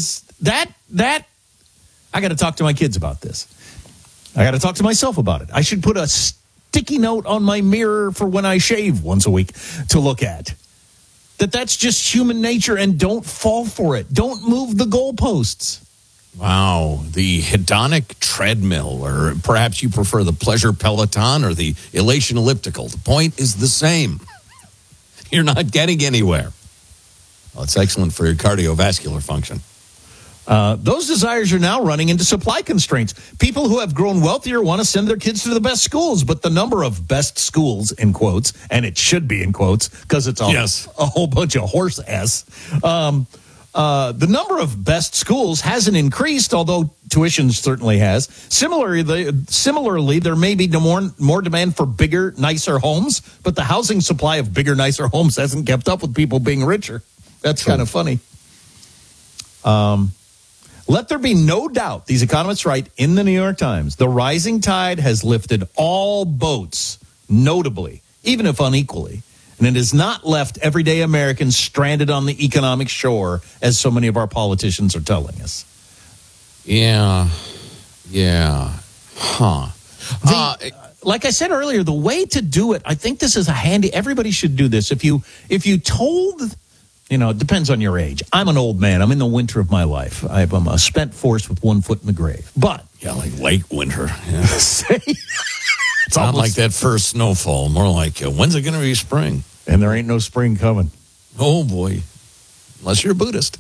Speaker 15: I got to talk to my kids about this. I got to talk to myself about it. I should put a sticky note on my mirror for when I shave once a week to look at. That's just human nature, and don't fall for it. Don't move the goalposts.
Speaker 16: Wow, the hedonic treadmill, or perhaps you prefer the pleasure Peloton or the elation elliptical. The point is the same. You're not getting anywhere. Well, it's excellent for your cardiovascular function.
Speaker 15: Those desires are now running into supply constraints. People who have grown wealthier want to send their kids to the best schools, but the number of best schools, in quotes, and it should be in quotes because it's a whole bunch of horse ass. The number of best schools hasn't increased, although tuition certainly has. Similarly, there may be more demand for bigger, nicer homes, but the housing supply of bigger, nicer homes hasn't kept up with people being richer. That's kind of funny. Let there be no doubt, these economists write in the New York Times, the rising tide has lifted all boats, notably, even if unequally. And it has not left everyday Americans stranded on the economic shore, as so many of our politicians are telling us.
Speaker 16: Yeah.
Speaker 15: Like I said earlier, the way to do it, I think this is everybody should do this. If you told, it depends on your age. I'm an old man. I'm in the winter of my life. I'm a spent force with one foot in the grave. But.
Speaker 16: Yeah, like late winter. Yeah. It's not like that first snowfall. More like, when's it going to be spring?
Speaker 15: And there ain't no spring coming.
Speaker 16: Oh, boy. Unless you're a Buddhist.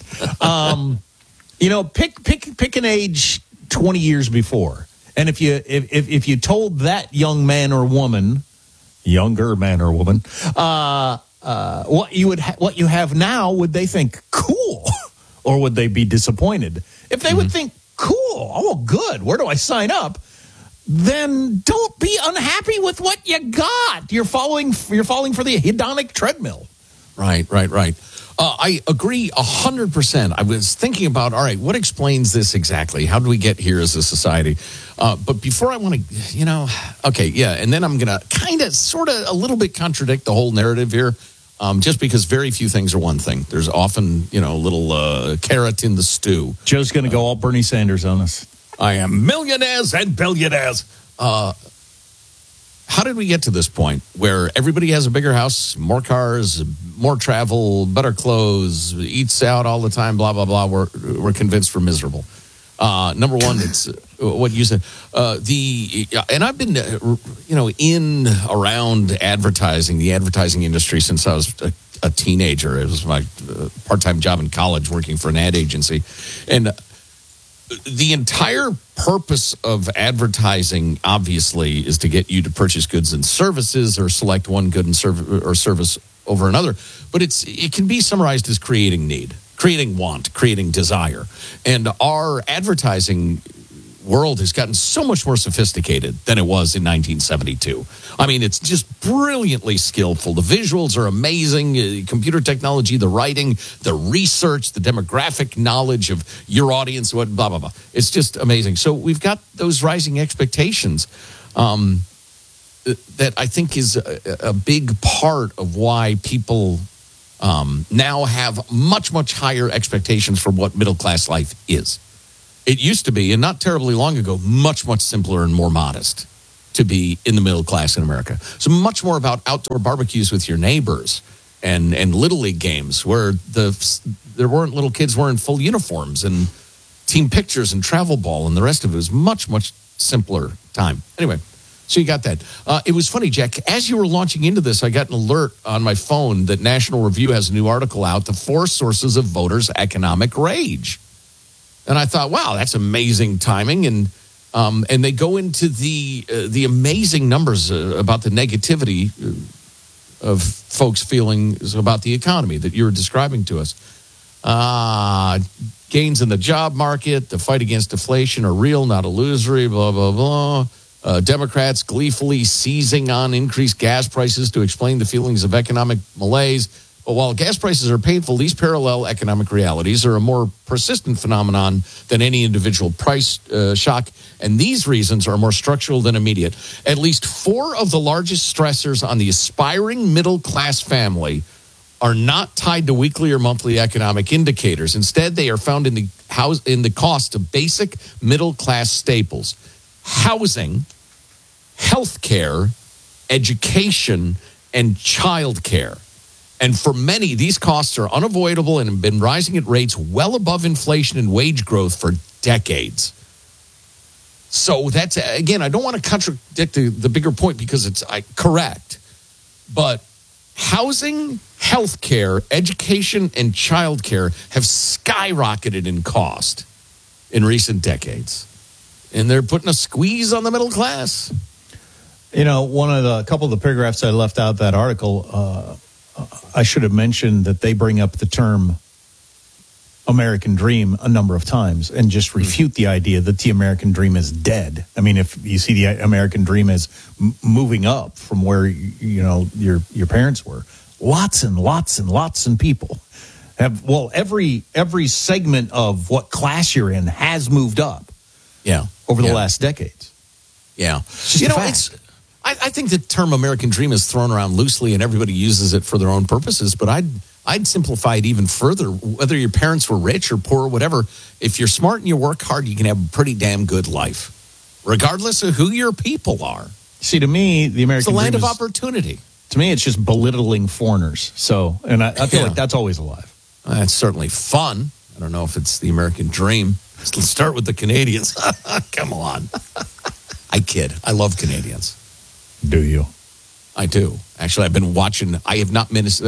Speaker 15: Pick an age 20 years before. And if you told that younger man or woman, what you have now, would they think cool, or would they be disappointed? If they would think cool, oh good, where do I sign up? Then don't be unhappy with what you got. You're falling for the hedonic treadmill.
Speaker 16: Right. I agree 100%. I was thinking about, all right, what explains this exactly? How do we get here as a society? But before I want to, and then I'm going to kind of, sort of, a little bit contradict the whole narrative here, just because very few things are one thing. There's often, a little carrot in the stew.
Speaker 15: Joe's going to go all Bernie Sanders on us.
Speaker 16: I am millionaires and billionaires. How did we get to this point where everybody has a bigger house, more cars, more travel, better clothes, eats out all the time, blah, blah, blah. We're convinced we're miserable. Number one, it's what you said. And I've been, in around advertising, the advertising industry since I was a teenager. It was my part-time job in college working for an ad agency. And the entire purpose of advertising, obviously, is to get you to purchase goods and services or select one good and service over another. But it can be summarized as creating need, creating want, creating desire. And our advertising world has gotten so much more sophisticated than it was in 1972. I mean, it's just brilliantly skillful. The visuals are amazing. Computer technology, the writing, the research, the demographic knowledge of your audience, what blah, blah, blah. It's just amazing. So we've got those rising expectations that I think is a big part of why people now have much, much higher expectations for what middle-class life is. It used to be, and not terribly long ago, much, much simpler and more modest to be in the middle class in America. So much more about outdoor barbecues with your neighbors and Little League games where there weren't little kids wearing full uniforms and team pictures and travel ball and the rest of it was much, much simpler time. Anyway, so you got that. It was funny, Jack, as you were launching into this, I got an alert on my phone that National Review has a new article out, The 4 Sources of Voters' Economic Rage. And I thought, wow, that's amazing timing. And they go into the amazing numbers about the negativity of folks' feelings about the economy that you were describing to us. Gains in the job market, the fight against inflation are real, not illusory, blah, blah, blah. Democrats gleefully seizing on increased gas prices to explain the feelings of economic malaise. But while gas prices are painful, these parallel economic realities are a more persistent phenomenon than any individual price shock, and these reasons are more structural than immediate. At least 4 of the largest stressors on the aspiring middle-class family are not tied to weekly or monthly economic indicators. Instead, they are found in the cost of basic middle-class staples: housing, health care, education, and child care. And for many, these costs are unavoidable and have been rising at rates well above inflation and wage growth for decades. So that's, again, I don't want to contradict the bigger point because it's correct. But housing, healthcare, education, and childcare have skyrocketed in cost in recent decades. And they're putting a squeeze on the middle class.
Speaker 15: You know, a couple of the paragraphs I left out that article, I should have mentioned that they bring up the term American dream a number of times and just refute the idea that the American dream is dead. I mean, if you see the American dream as moving up from where, your parents were, lots and lots and lots of people have, every segment of what class you're in has moved up.
Speaker 16: Yeah.
Speaker 15: Over the last decades.
Speaker 16: Yeah. I think the term American dream is thrown around loosely and everybody uses it for their own purposes, but I'd simplify it even further. Whether your parents were rich or poor or whatever, if you're smart and you work hard, you can have a pretty damn good life, regardless of who your people are.
Speaker 15: See, to me, the American
Speaker 16: dream is
Speaker 15: the
Speaker 16: land of opportunity.
Speaker 15: To me, it's just belittling foreigners. So, and I feel like that's always alive.
Speaker 16: That's certainly fun. I don't know if it's the American dream. Let's start with the Canadians. Come on. I kid. I love Canadians.
Speaker 15: Do you?
Speaker 16: I do. Actually, I've been watching. I have not missed.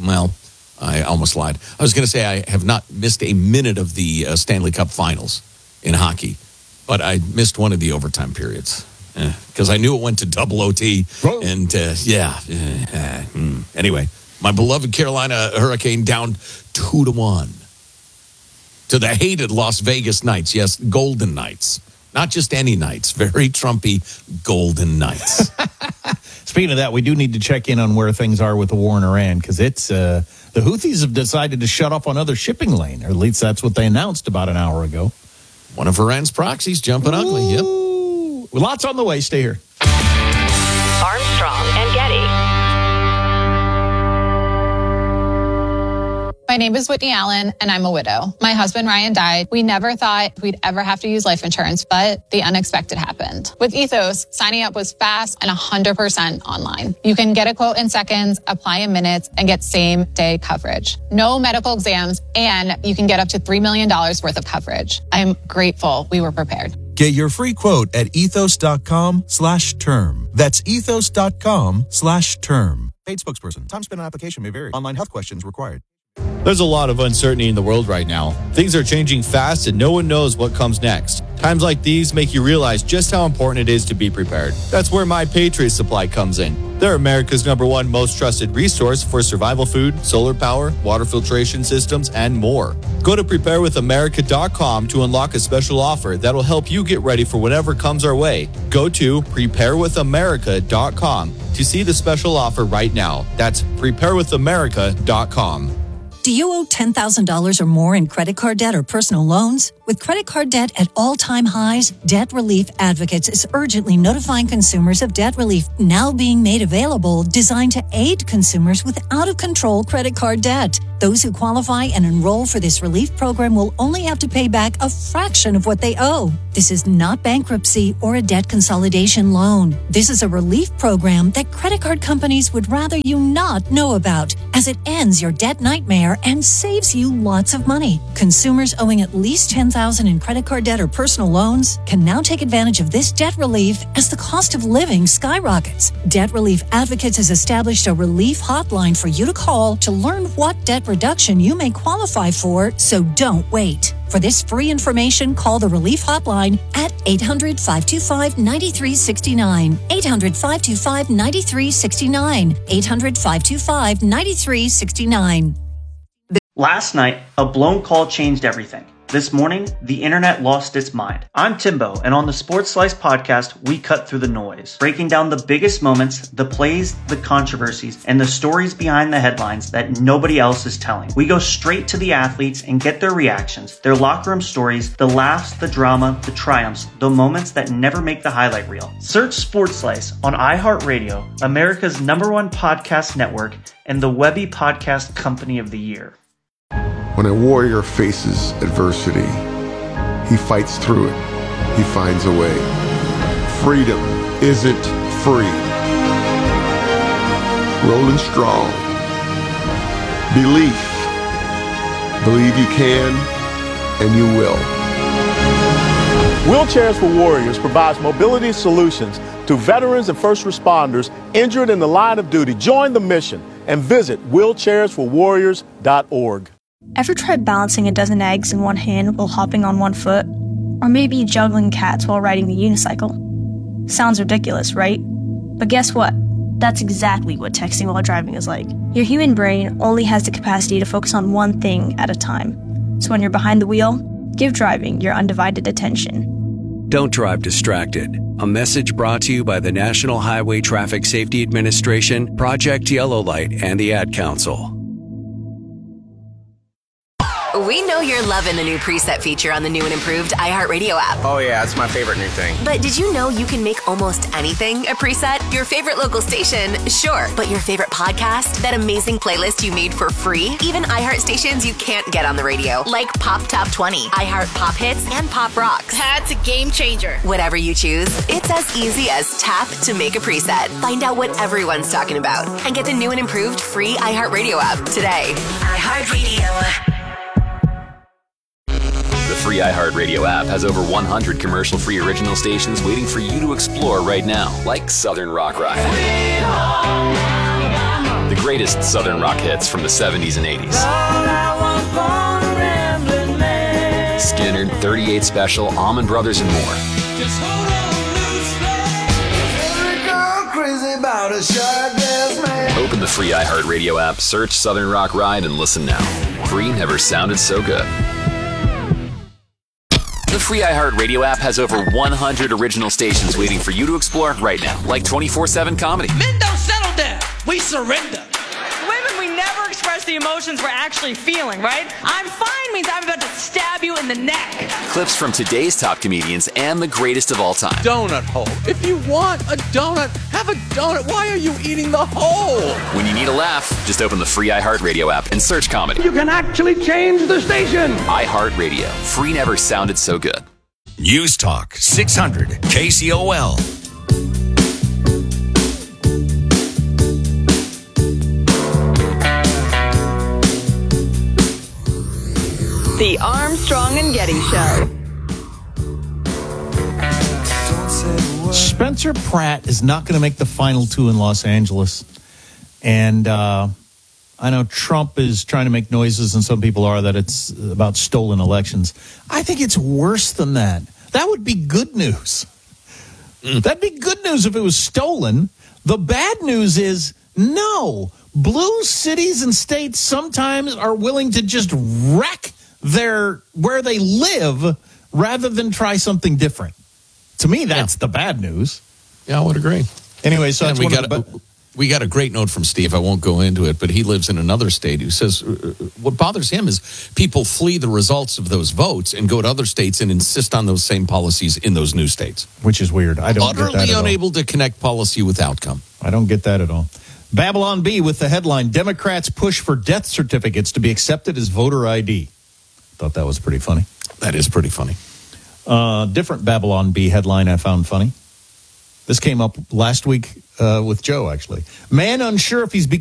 Speaker 16: I almost lied. I was going to say I have not missed a minute of the Stanley Cup Finals in hockey, but I missed one of the overtime periods because I knew it went to double OT. Whoa. And anyway, my beloved Carolina Hurricane down 2-1 to the hated Las Vegas Knights. Yes, Golden Knights. Not just any Knights, very Trumpy Golden Knights.
Speaker 15: Speaking of that, we do need to check in on where things are with the war in Iran because it's the Houthis have decided to shut off another shipping lane, or at least that's what they announced about an hour ago.
Speaker 16: One of Iran's proxies jumping ugly. Yep.
Speaker 15: Well, lots on the way. Stay here.
Speaker 26: Armstrong and Getty.
Speaker 1: My name is Whitney Allen, and I'm a widow. My husband, Ryan, died. We never thought we'd ever have to use life insurance, but the unexpected happened. With Ethos, signing up was fast and 100% online. You can get a quote in seconds, apply in minutes, and get same-day coverage. No medical exams, and you can get up to $3 million worth of coverage. I'm grateful we were prepared.
Speaker 10: Get your free quote at ethos.com/term. That's ethos.com/term. Paid spokesperson. Time spent on application may vary. Online health questions required. There's a lot of uncertainty in the world right now. Things are changing fast and no one knows what comes next. Times like these make you realize just how important it is to be prepared. That's where My Patriot Supply comes in. They're America's #1 most trusted resource for survival food, solar power, water filtration systems, and more. Go to preparewithamerica.com to unlock a special offer that'll help you get ready for whatever comes our way. Go to preparewithamerica.com to see the special offer right now. That's preparewithamerica.com.
Speaker 11: Do you owe $10,000 or more in credit card debt or personal loans? With credit card debt at all-time highs, Debt Relief Advocates is urgently notifying consumers of debt relief now being made available, designed to aid consumers with out-of-control credit card debt. Those who qualify and enroll for this relief program will only have to pay back a fraction of what they owe. This is not bankruptcy or a debt consolidation loan. This is a relief program that credit card companies would rather you not know about, as it ends your debt nightmare and saves you lots of money. Consumers owing at least $10,000 in credit card debt or personal loans can now take advantage of this debt relief as the cost of living skyrockets. Debt Relief Advocates has established a relief hotline for you to call to learn what debt reduction you may qualify for, so don't wait. For this free information, call the Relief Hotline at 800-525-9369. 800-525-9369. 800-525-9369.
Speaker 8: Last night, a blown call changed everything. This morning, the internet lost its mind. I'm Timbo, and on the Sports Slice podcast, we cut through the noise, breaking down the biggest moments, the plays, the controversies, and the stories behind the headlines that nobody else is telling. We go straight to the athletes and get their reactions, their locker room stories, the laughs, the drama, the triumphs, the moments that never make the highlight reel. Search Sports Slice on iHeartRadio, America's #1 podcast network, and the Webby Podcast Company of the Year.
Speaker 12: When a warrior faces adversity, he fights through it. He finds a way. Freedom isn't free. Rolling strong. Belief. Believe you can, and you will.
Speaker 13: Wheelchairs for Warriors provides mobility solutions to veterans and first responders injured in the line of duty. Join the mission and visit wheelchairsforwarriors.org.
Speaker 14: Ever tried balancing a dozen eggs in one hand while hopping on one foot? Or maybe juggling cats while riding the unicycle? Sounds ridiculous, right? But guess what? That's exactly what texting while driving is like. Your human brain only has the capacity to focus on one thing at a time. So when you're behind the wheel, give driving your undivided attention.
Speaker 18: Don't drive distracted. A message brought to you by the National Highway Traffic Safety Administration, Project Yellow Light, and the Ad Council.
Speaker 19: We know you're loving the new preset feature on the new and improved iHeartRadio app.
Speaker 31: Oh yeah, it's my favorite new thing.
Speaker 19: But did you know you can make almost anything a preset? Your favorite local station, sure. But your favorite podcast? That amazing playlist you made for free? Even iHeart stations you can't get on the radio, like Pop Top 20, iHeart Pop Hits, and Pop Rocks.
Speaker 20: That's a game changer.
Speaker 19: Whatever you choose, it's as easy as tap to make a preset. Find out what everyone's talking about and get the new and improved free iHeartRadio app today.
Speaker 20: iHeartRadio.
Speaker 25: The free iHeartRadio app has over 100 commercial-free original stations waiting for you to explore right now, like Southern Rock Ride. The greatest Southern rock hits from the 70s and 80s. Skinner, 38 Special, Allman Brothers, and more. Open the free iHeartRadio app, search Southern Rock Ride, and listen now. Free never sounded so good. The free iHeartRadio app has over 100 original stations waiting for you to explore right now, like 24/7 comedy.
Speaker 21: Men don't settle down. We surrender.
Speaker 20: Women, we never express the emotions we're actually feeling, right? I'm fine means I'm about to stab you in the neck.
Speaker 25: Clips from today's top comedians and the greatest of all time.
Speaker 6: Donut hole. If you want a donut, have a donut. Why are you eating the hole?
Speaker 25: When you need a laugh, just open the free iHeartRadio app and search comedy.
Speaker 6: You can actually change the station.
Speaker 25: iHeartRadio. Free never sounded so good. News Talk 600 KCOL.
Speaker 26: The Armstrong and Getty Show.
Speaker 15: Spencer Pratt is not going to make the final two in Los Angeles. And I know Trump is trying to make noises, and some people are, that it's about stolen elections. I think it's worse than that. That would be good news. That'd be good news if it was stolen. The bad news is, no, blue cities and states sometimes are willing to just wreck where they live rather than try something different. To me, that's the bad news.
Speaker 16: Yeah, I would agree.
Speaker 15: Anyway, so that's
Speaker 16: we got a great note from Steve. I won't go into it, but he lives in another state who says what bothers him is people flee the results of those votes and go to other states and insist on those same policies in those new states.
Speaker 15: Which is weird. I don't get that at all.
Speaker 16: Utterly unable to connect policy with outcome.
Speaker 15: I don't get that at all. Babylon Bee with the headline, Democrats push for death certificates to be accepted as voter ID. Thought that was pretty funny.
Speaker 16: That is pretty funny.
Speaker 15: Different Babylon Bee headline I found funny. This came up last week with Joe, actually. Man unsure if he's